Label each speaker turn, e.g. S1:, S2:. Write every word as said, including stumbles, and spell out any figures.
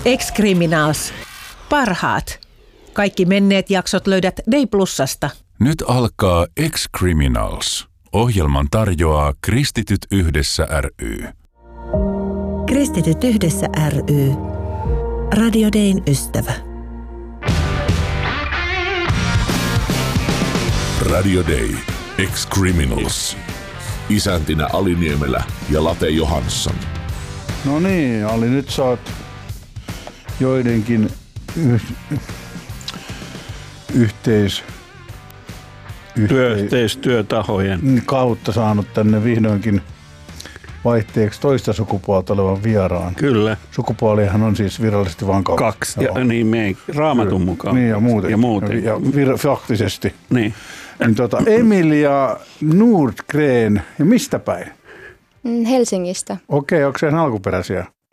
S1: Ex-Criminals. Parhaat. Kaikki menneet jaksot löydät Day Plusasta.
S2: Nyt alkaa Ex-Criminals. Ohjelman tarjoaa Kristityt yhdessä ry.
S3: Kristityt yhdessä ry. Radio Dayn ystävä.
S4: Radio Day. Ex-Criminals. Isäntinä Ali Niemelä ja Late Johansson.
S5: No niin, Ali, nyt sä oot joidenkin yh, yhteis,
S6: Työ, yhteistyötahojen
S5: kautta saanut tänne vihdoinkin vaihteeksi toista sukupuolta olevan vieraan.
S6: Kyllä.
S5: Sukupuolihan on siis virallisesti vain kaksi.
S6: Kaksi, ja, niin me Raamatun mukaan.
S5: Niin ja muuten.
S6: Ja, muuten.
S5: ja vir, faktisesti.
S6: Niin.
S5: Niin tuota, Emilia Nordgren, ja mistä päin?
S7: Helsingistä.
S5: Okei, onko se alkuperäisiä?